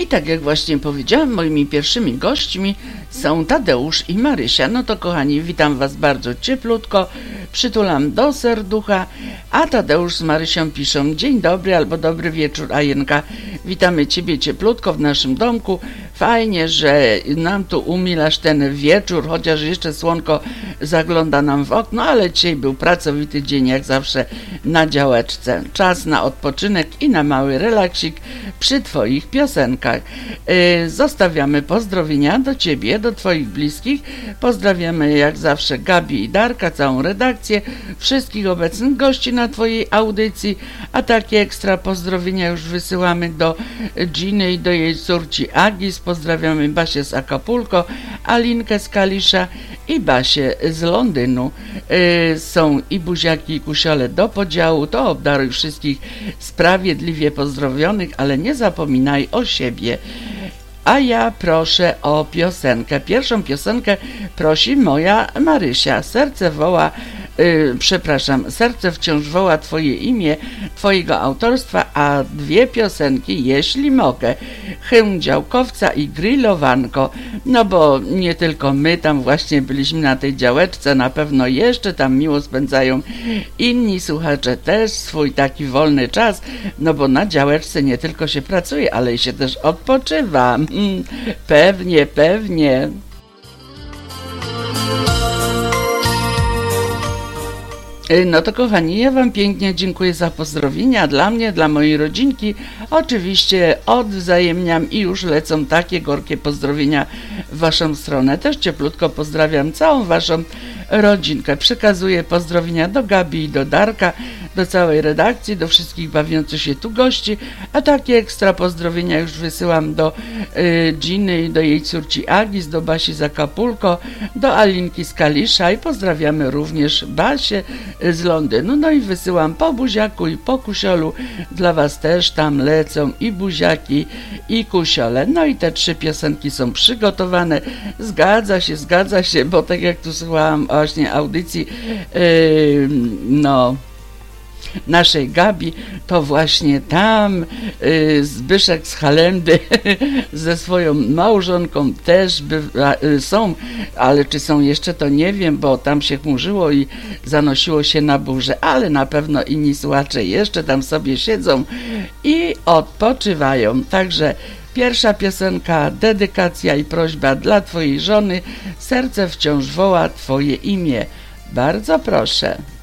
I tak jak właśnie powiedziałam, moimi pierwszymi gośćmi są Tadeusz i Marysia. No to kochani, witam was bardzo cieplutko, przytulam do serducha, a Tadeusz z Marysią piszą: dzień dobry albo dobry wieczór, Ajenka. Witamy ciebie cieplutko w naszym domku. Fajnie, że nam tu umilasz ten wieczór, chociaż jeszcze słonko zagląda nam w okno, ale dzisiaj był pracowity dzień, jak zawsze na działeczce. Czas na odpoczynek i na mały relaksik przy twoich piosenkach. Zostawiamy pozdrowienia do ciebie, do twoich bliskich. Pozdrawiamy jak zawsze Gabi i Darka, całą redakcję, wszystkich obecnych gości na twojej audycji, a takie ekstra pozdrowienia już wysyłamy do Giny i do jej córci Agis. Pozdrawiamy Basię z Acapulco, Alinkę z Kalisza i Basię z Londynu. Są i buziaki, i kusiole do podziału, to obdaruj wszystkich sprawiedliwie pozdrowionych, ale nie zapominaj o siebie. A ja proszę o piosenkę. Pierwszą piosenkę prosi moja Marysia. Serce wciąż woła twoje imię, twojego autorstwa, a dwie piosenki, jeśli mogę. Hymn Działkowca i Grillowanko. No bo nie tylko my tam właśnie byliśmy na tej działeczce, na pewno jeszcze tam miło spędzają inni słuchacze też swój taki wolny czas, no bo na działeczce nie tylko się pracuje, ale i się też odpoczywa. Pewnie, pewnie. No to kochani, ja wam pięknie dziękuję za pozdrowienia dla mnie, dla mojej rodzinki. Oczywiście odwzajemniam i już lecą takie gorkie pozdrowienia w waszą stronę. Też cieplutko pozdrawiam całą waszą rodzinkę. Przekazuję pozdrowienia do Gabi i do Darka, do całej redakcji, do wszystkich bawiących się tu gości, a takie ekstra pozdrowienia już wysyłam do Giny i do jej córci Agis, do Basi z Acapulco, do Alinki z Kalisza i pozdrawiamy również Basię z Londynu. No i wysyłam po buziaku i po kusiolu, dla was też tam lecą i buziaki i kusiole. No i te trzy piosenki są przygotowane. Zgadza się, bo tak jak tu słuchałam właśnie audycji naszej Gabi, to właśnie tam Zbyszek z Halendy ze swoją małżonką też są, ale czy są jeszcze, to nie wiem, bo tam się chmurzyło i zanosiło się na burzę, ale na pewno inni słuchacze jeszcze tam sobie siedzą i odpoczywają. Także pierwsza piosenka, dedykacja i prośba dla twojej żony. Serce wciąż woła twoje imię. Bardzo proszę.